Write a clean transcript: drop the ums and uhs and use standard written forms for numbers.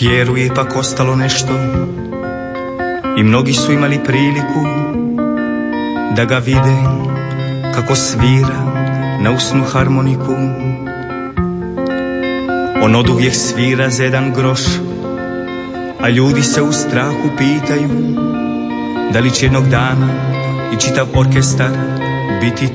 Pjeru je ipak ostalo nešto i mnogi su imali priliku da ga vide kako svira na usnu harmoniku. On oduvijek svira za jedan groš, a ljudi se u strahu pitaju da li će jednog dana i čitav orkestar biti